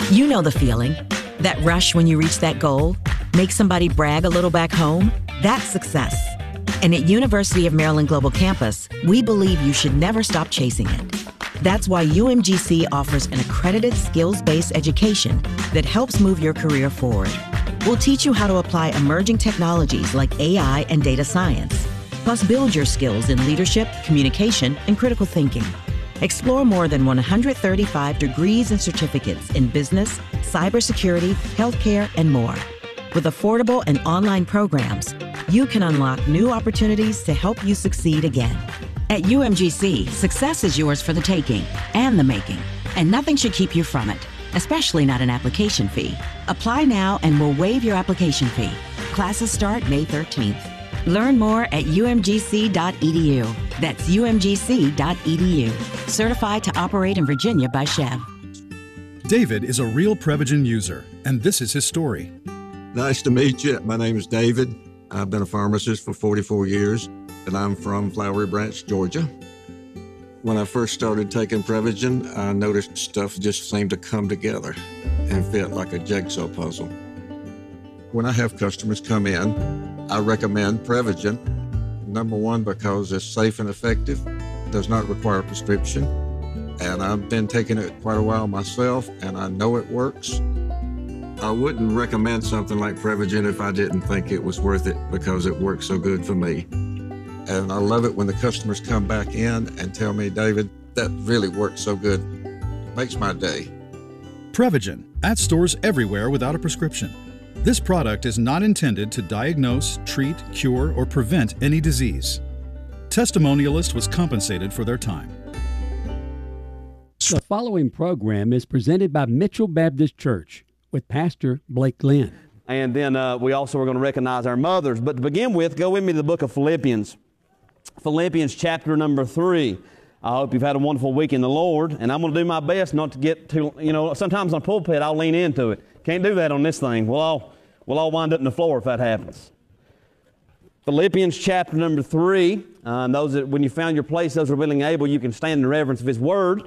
You know the feeling. That rush when you reach that goal? Make somebody brag a little back home? That's success. And at University of Maryland Global Campus, we believe you should never stop chasing it. That's why UMGC offers an accredited skills-based education that helps move your career forward. We'll teach you how to apply emerging technologies like AI and data science, plus build your skills in leadership, communication, and critical thinking. Explore more than 135 degrees and certificates in business, cybersecurity, healthcare, and more. With affordable and online programs, you can unlock new opportunities to help you succeed again. At UMGC, success is yours for the taking and the making, and nothing should keep you from it, especially not an application fee. Apply now and we'll waive your application fee. Classes start May 13th. Learn more at umgc.edu. That's umgc.edu. Certified to operate in Virginia by Chev. David is a real Prevagen user, and this is his story. Nice to meet you. My name is David. I've been a pharmacist for 44 years, and I'm from Flowery Branch, Georgia. When I first started taking Prevagen, I noticed stuff just seemed to come together and fit like a jigsaw puzzle. When I have customers come in, I recommend Prevagen. Number one, because it's safe and effective, does not require a prescription, and I've been taking it quite a while myself, and I know it works. I wouldn't recommend something like Prevagen if I didn't think it was worth it because it works so good for me. And I love it when the customers come back in and tell me, David, that really works so good. Makes my day. Prevagen, at stores everywhere without a prescription. This product is not intended to diagnose, treat, cure, or prevent any disease. Testimonialist was compensated for their time. The following program is presented by Mitchell Baptist Church with Pastor Blake Glenn. And then we also are going to recognize our mothers. But to begin with, go with me to the book of Philippians. Philippians chapter number 3. I hope you've had a wonderful week in the Lord. And I'm going to do my best not to get too, sometimes on the pulpit I'll lean into it. Can't do that on this thing. We'll all wind up on the floor if that happens. Philippians chapter number 3. Those that, when you found your place, those who are willing and able, you can stand in reverence of His Word.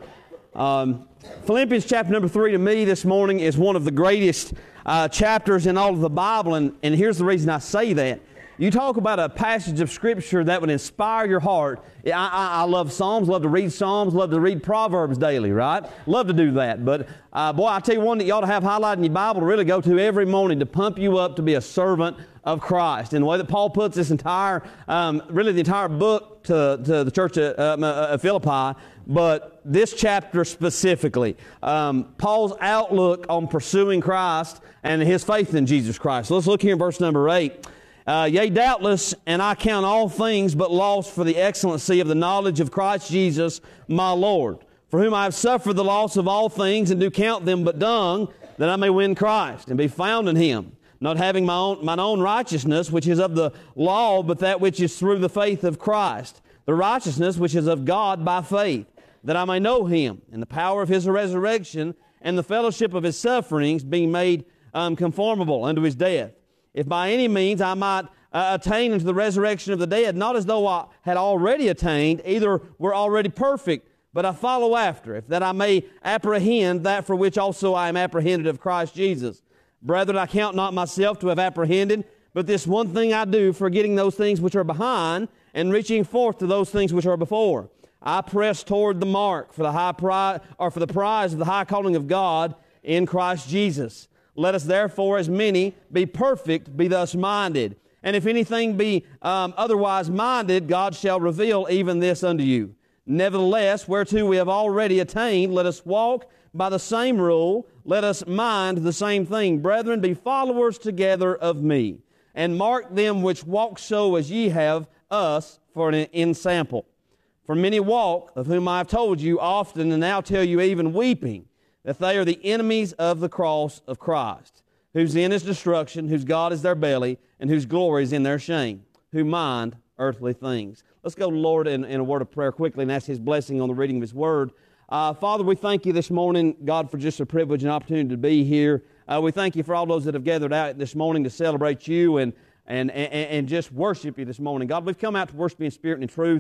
Philippians chapter number 3 to me this morning is one of the greatest chapters in all of the Bible, and here's the reason I say that. You talk about a passage of Scripture that would inspire your heart. I love Psalms, love to read Proverbs daily, right? Love to do that. But, boy, I tell you one that you ought to have highlighted in your Bible to really go to every morning to pump you up to be a servant of Christ. And the way that Paul puts this entire, really the entire book to the church of Philippi, but this chapter specifically, Paul's outlook on pursuing Christ and his faith in Jesus Christ. So let's look here in verse number 8. Yea, doubtless, and I count all things but loss for the excellency of the knowledge of Christ Jesus my Lord, for whom I have suffered the loss of all things, and do count them but dung, that I may win Christ, and be found in Him, not having mine own righteousness, which is of the law, but that which is through the faith of Christ, the righteousness which is of God by faith, that I may know Him, and the power of His resurrection, and the fellowship of His sufferings, being made conformable unto His death. If by any means I might attain unto the resurrection of the dead, not as though I had already attained, either were already perfect, but I follow after, if that I may apprehend that for which also I am apprehended of Christ Jesus. Brethren, I count not myself to have apprehended, but this one thing I do, forgetting those things which are behind, and reaching forth to those things which are before. I press toward the mark for the high prize, or for the prize of the high calling of God in Christ Jesus. Let us therefore, as many, be perfect, be thus minded. And if anything be otherwise minded, God shall reveal even this unto you. Nevertheless, whereto we have already attained, let us walk by the same rule, let us mind the same thing. Brethren, be followers together of me, and mark them which walk so as ye have us for an ensample. For many walk, of whom I have told you often, and now tell you even weeping, that they are the enemies of the cross of Christ, whose end is destruction, whose God is their belly, and whose glory is in their shame, who mind earthly things. Let's go to the Lord in a word of prayer quickly and ask His blessing on the reading of His Word. Father, we thank You this morning, God, for just a privilege and opportunity to be here. We thank You for all those that have gathered out this morning to celebrate You and just worship You this morning. God, we've come out to worship You in spirit and in truth, and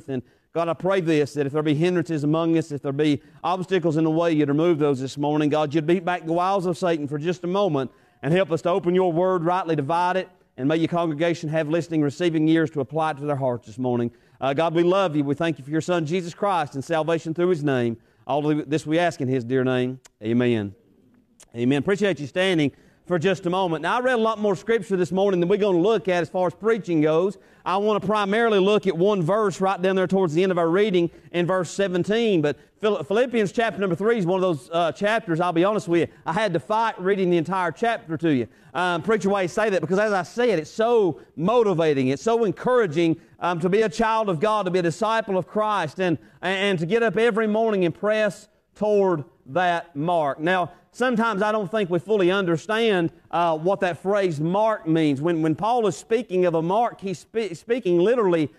God, I pray this, that if there be hindrances among us, if there be obstacles in the way, you'd remove those this morning. God, you'd beat back the wiles of Satan for just a moment and help us to open your word, rightly divide it, and may your congregation have listening, receiving ears to apply it to their hearts this morning. God, we love you. We thank you for your Son, Jesus Christ, and salvation through his name. All of this we ask in his dear name. Amen. Amen. Appreciate you standing for just a moment. Now, I read a lot more scripture this morning than we're going to look at as far as preaching goes. I want to primarily look at one verse right down there towards the end of our reading in verse 17. But Philippians chapter number 3 is one of those chapters, I'll be honest with you, I had to fight reading the entire chapter to you. Preacher, why you say that? Because as I said, it's so motivating, it's so encouraging to be a child of God, to be a disciple of Christ, and to get up every morning and press toward that mark. Now, sometimes I don't think we fully understand what that phrase mark means. When Paul is speaking of a mark, he's speaking literally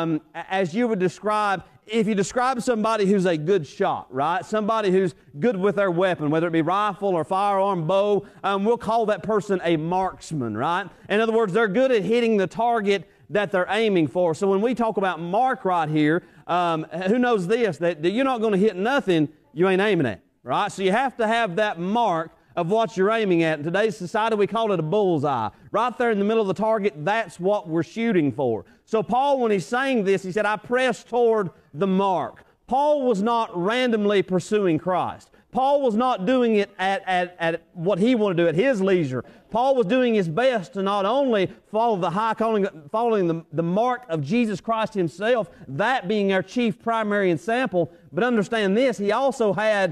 as you would describe, if you describe somebody who's a good shot, right? Somebody who's good with their weapon, whether it be rifle or firearm, bow, we'll call that person a marksman, right? In other words, they're good at hitting the target that they're aiming for. So when we talk about mark right here, who knows this, that you're not going to hit nothing you ain't aiming at. Right? So you have to have that mark of what you're aiming at. In today's society, we call it a bullseye. Right there in the middle of the target, that's what we're shooting for. So Paul, when he's saying this, he said, I press toward the mark. Paul was not randomly pursuing Christ. Paul was not doing it at what he wanted to do, at his leisure. Paul was doing his best to not only follow the high calling, following the mark of Jesus Christ himself, that being our chief primary example, but understand this, he also had,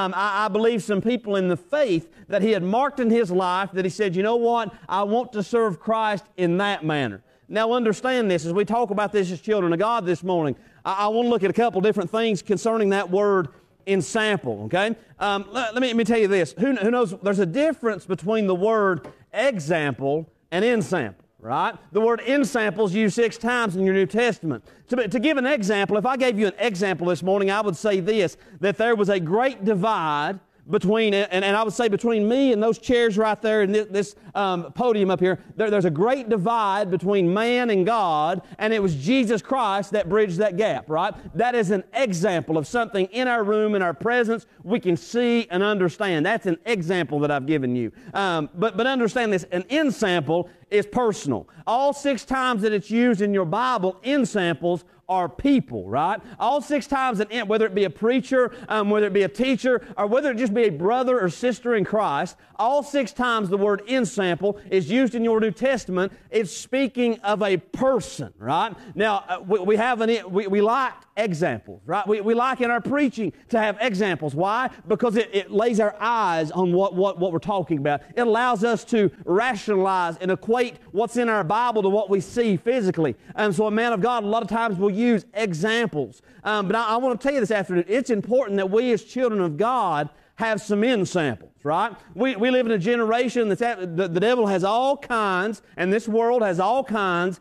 I believe, some people in the faith that he had marked in his life that he said, you know what, I want to serve Christ in that manner. Now understand this, as we talk about this as children of God this morning, I want to look at a couple different things concerning that word ensample, okay? Let me tell you this. Who knows, there's a difference between the word example and ensample, right? The word ensample is used 6 times in your New Testament. To give an example, if I gave you an example this morning, I would say this, that there was a great divide between, and I would say between me and those chairs right there and this podium up here, there's a great divide between man and God, and it was Jesus Christ that bridged that gap, right? That is an example of something in our room, in our presence, we can see and understand. That's an example that I've given you. But understand this, an ensample is personal. All 6 times that it's used in your Bible, ensamples are people, right? All 6 times, whether it be a preacher, whether it be a teacher, or whether it just be a brother or sister in Christ, all 6 times the word ensample is used in your New Testament. It's speaking of a person, right? Now, we like examples, right? We like in our preaching to have examples. Why? Because it lays our eyes on what we're talking about. It allows us to rationalize and equate what's in our Bible to what we see physically. So a man of God, a lot of times will use examples. But I want to tell you this afternoon, it's important that we as children of God have some ensamples, right? We live in a generation that's the devil has all kinds, and this world has all kinds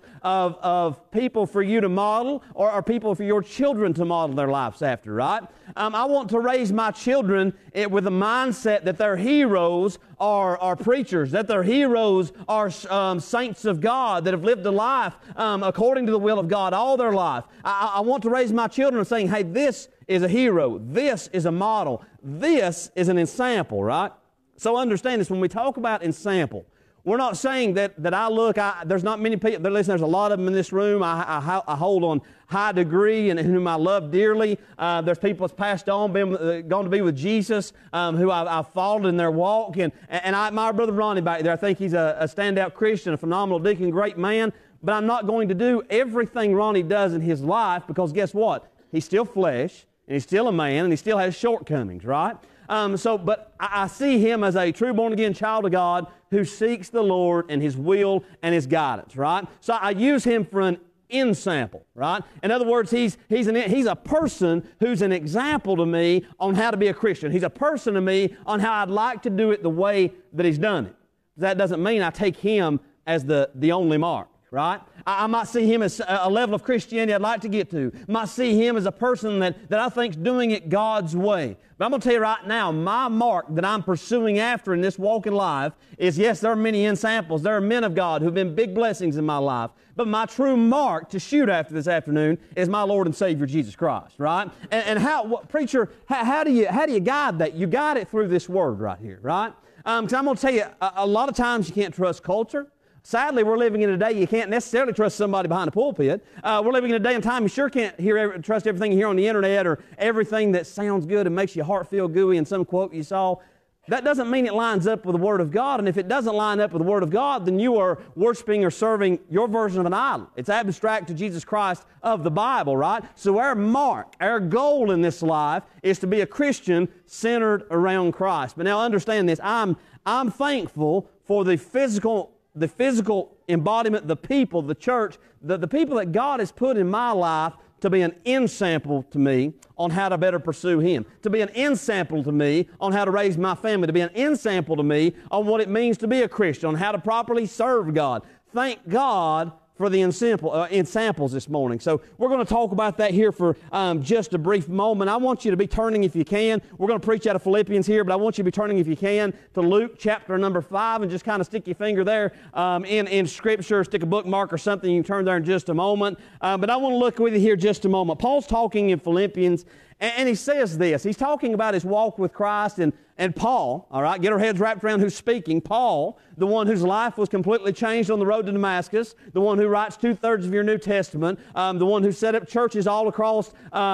of people for you to model or people for your children to model their lives after, right? I want to raise my children with a mindset that their heroes are preachers, that their heroes are saints of God that have lived a life according to the will of God all their life. I want to raise my children saying, hey, this is a hero. This is a model. This is an ensample, right? So understand this. When we talk about ensample, we're not saying that there's not many people, listen, there's a lot of them in this room I hold on high degree and whom I love dearly. There's people that's passed on, gone to be with Jesus, who I've followed in their walk. And I admire Brother Ronnie back there. I think he's a standout Christian, a phenomenal deacon, great man. But I'm not going to do everything Ronnie does in his life because guess what? He's still flesh, and he's still a man, and he still has shortcomings, right? But I see him as a true born-again child of God who seeks the Lord and His will and His guidance, right? So I use him for an ensample, right? In other words, he's a person who's an example to me on how to be a Christian. He's a person to me on how I'd like to do it the way that he's done it. That doesn't mean I take him as the only mark. right? I might see him as a level of Christianity I'd like to get to. Might see him as a person that I think's doing it God's way. But I'm going to tell you right now, my mark that I'm pursuing after in this walk in life is, yes, there are many ensamples. There are men of God who've been big blessings in my life. But my true mark to shoot after this afternoon is my Lord and Savior, Jesus Christ, right? And preacher, how do you guide that? You guide it through this word right here, right? Because I'm going to tell you, a lot of times you can't trust culture. Sadly, we're living in a day you can't necessarily trust somebody behind a pulpit. We're living in a day and time you sure can't trust everything you hear on the internet or everything that sounds good and makes your heart feel gooey in some quote you saw. That doesn't mean it lines up with the Word of God. And if it doesn't line up with the Word of God, then you are worshiping or serving your version of an idol. It's abstract to Jesus Christ of the Bible, right? So our mark, our goal in this life is to be a Christian centered around Christ. But now understand this. I'm thankful for the physical embodiment, the people, the church, the people that God has put in my life to be an ensample to me on how to better pursue Him, to be an ensample to me on how to raise my family, to be an ensample to me on what it means to be a Christian, on how to properly serve God. Thank God for the ensamples this morning. So we're going to talk about that here for just a brief moment. I want you to be turning, if you can. We're going to preach out of Philippians here, but I want you to be turning, if you can, to Luke chapter number 5 and just kind of stick your finger there in Scripture, stick a bookmark or something. You can turn there in just a moment. But I want to look with you here just a moment. Paul's talking in Philippians, and he says this. He's talking about his walk with Christ, and Paul, all right, get our heads wrapped around who's speaking. Paul, the one whose life was completely changed on the road to Damascus, the one who writes 2/3 of your New Testament, the one who set up churches all across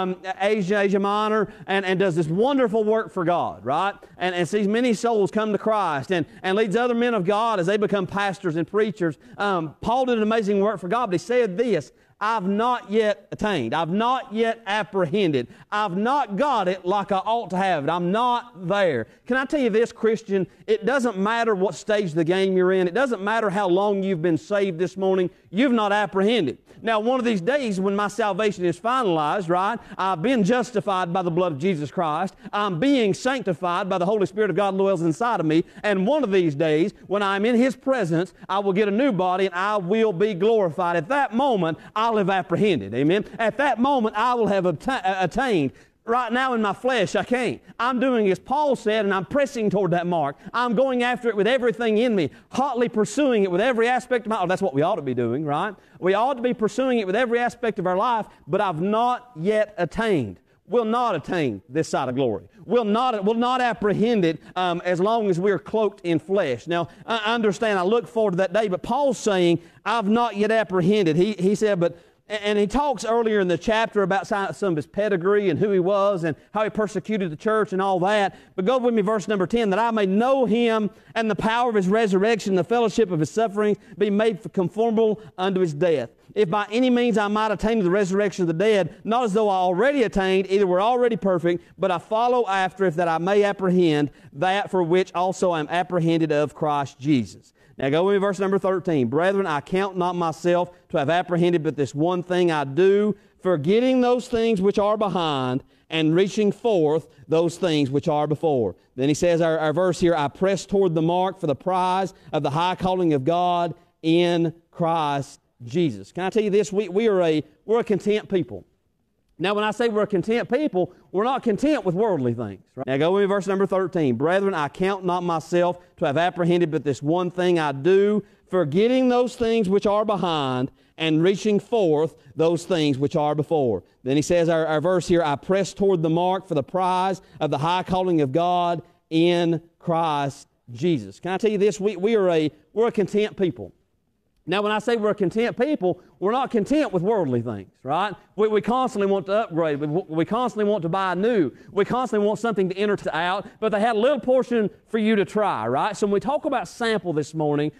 Asia Minor, and does this wonderful work for God, right? And sees many souls come to Christ, and leads other men of God as they become pastors and preachers. Paul did an amazing work for God, but he said this: I've not yet attained. I've not yet apprehended. I've not got it like I ought to have it. I'm not there. Can I tell you this, Christian? It doesn't matter what stage of the game you're in. It doesn't matter how long you've been saved this morning. You've not apprehended. Now, one of these days when my salvation is finalized, right, I've been justified by the blood of Jesus Christ. I'm being sanctified by the Holy Spirit of God dwells inside of me. And one of these days, when I'm in His presence, I will get a new body and I will be glorified. At that moment, I'll have apprehended. Amen? At that moment, I will have attained. Right now in my flesh, I can't. I'm doing as Paul said, and I'm pressing toward that mark. I'm going after it with everything in me, hotly pursuing it with every aspect of my life. That's what we ought to be doing, right? We ought to be pursuing it with every aspect of our life, but I've not yet attained. We'll not attain this side of glory. We'll not apprehend it as long as we're cloaked in flesh. Now, I understand, I look forward to that day, but Paul's saying, I've not yet apprehended. He said, and he talks earlier in the chapter about some of his pedigree and who he was and how he persecuted the church and all that. But go with me, verse number 10, that I may know Him and the power of His resurrection, the fellowship of His sufferings, be made conformable unto His death. If by any means I might attain to the resurrection of the dead, not as though I already attained, either we're already perfect, but I follow after, if that I may apprehend that for which also I am apprehended of Christ Jesus. Now go with me, verse number 13. Brethren, I count not myself to have apprehended, but this one thing I do, forgetting those things which are behind, and reaching forth those things which are before. Then he says, our verse here, I press toward the mark for the prize of the high calling of God in Christ Jesus. Can I tell you this? We're a content people. Now, when I say we're a content people, we're not content with worldly things. Right? Now, go with me, verse number 13. Brethren, I count not myself to have apprehended, but this one thing I do, forgetting those things which are behind, and reaching forth those things which are before. Then he says, our verse here, I press toward the mark for the prize of the high calling of God in Christ Jesus. Can I tell you this? We're a content people. Now, when I say we're a content people, we're not content with worldly things, right? We constantly want to upgrade. We constantly want to buy new. We constantly want something to enter out, but they had a little portion for you to try, right? So when we talk about sample this morning,